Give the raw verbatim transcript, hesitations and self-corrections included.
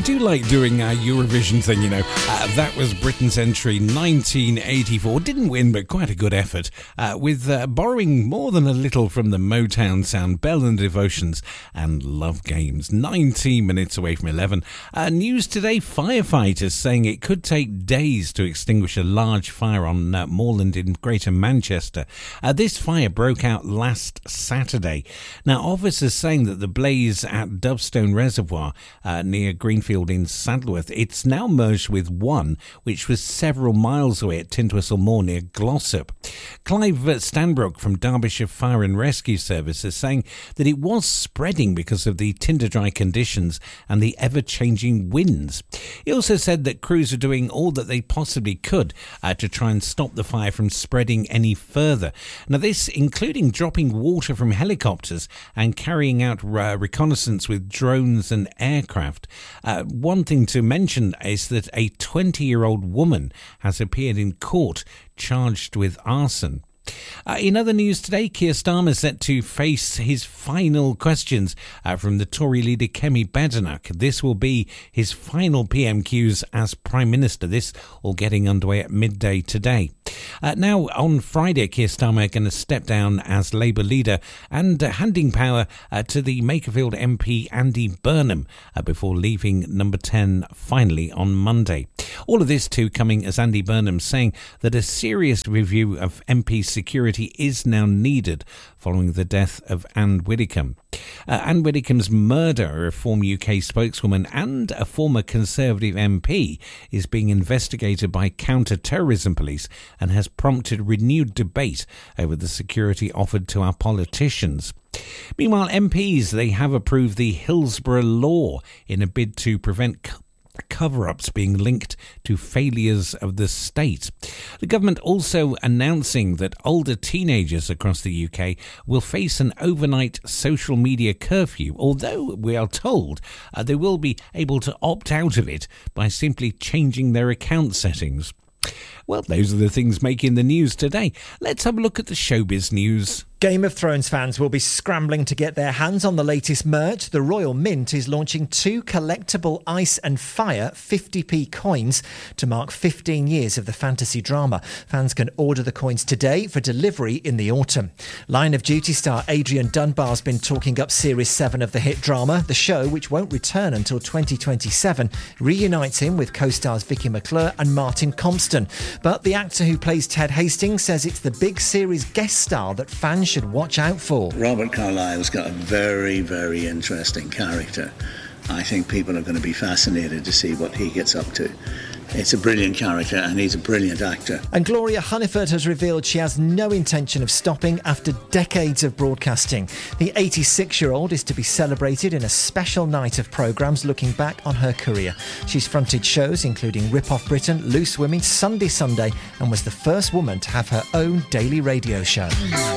do like doing our Eurovision thing, you know. Uh, that was Britain's entry, nineteen eighty-four. Didn't win, but quite a good effort. Uh, with uh, borrowing more than a little from the Motown sound, Belle and Devotions and Love Games. nineteen minutes away from eleven. Uh, news today, firefighters saying it could take days to extinguish a large fire on uh, moorland in Greater Manchester. Uh, this fire broke out last Saturday. Now, officers saying that the blaze at Dovestone Reservoir uh, near Greenfield in Saddleworth, it's now merged with one which was several miles away at Tintwistle Moor near Glossop. Clive Stanbrook from Derbyshire Fire and Rescue Service is saying that it was spreading because of the tinder dry conditions and the ever-changing winds. He also said that crews are doing all that they possibly could uh, to try and stop the fire from spreading any further. Now, this including dropping water from helicopters and carrying out uh, reconnaissance with drones and aircraft. Uh, one thing to mention is that a twenty-year-old woman has appeared in court charged with arson. Uh, in other news today, Keir Starmer is set to face his final questions uh, from the Tory leader Kemi Badenoch. This will be his final P M Qs as Prime Minister. This all getting underway at midday today. Uh, now, on Friday, Keir Starmer going to step down as Labour leader and uh, handing power uh, to the Makerfield M P Andy Burnham uh, before leaving number ten finally on Monday. All of this too coming as Andy Burnham saying that a serious review of M P security is now needed following the death of Anne Widdecombe. Uh, Anne Widdecombe's murder, a former U K spokeswoman and a former Conservative M P, is being investigated by counter-terrorism police and has prompted renewed debate over the security offered to our politicians. Meanwhile, M Ps, they have approved the Hillsborough Law in a bid to prevent co- cover-ups being linked to failures of the state. The government also announcing that older teenagers across the U K will face an overnight social media curfew, although we are told uh, they will be able to opt out of it by simply changing their account settings. Well, those are the things making the news today. Let's have a look at the showbiz news. Game of Thrones fans will be scrambling to get their hands on the latest merch. The Royal Mint is launching two collectible Ice and Fire fifty p coins to mark fifteen years of the fantasy drama. Fans can order the coins today for delivery in the autumn. Line of Duty star Adrian Dunbar's been talking up Series seven of the hit drama. The show, which won't return until twenty twenty-seven, reunites him with co-stars Vicky McClure and Martin Compston. But the actor who plays Ted Hastings says it's the big series guest star that fans should watch out for. Robert Carlyle's got a very, very interesting character. I think people are going to be fascinated to see what he gets up to. It's a brilliant character and he's a brilliant actor. And Gloria Hunniford has revealed she has no intention of stopping after decades of broadcasting. The eighty-six-year-old is to be celebrated in a special night of programmes looking back on her career. She's fronted shows including Rip Off Britain, Loose Women, Sunday Sunday, and was the first woman to have her own daily radio show.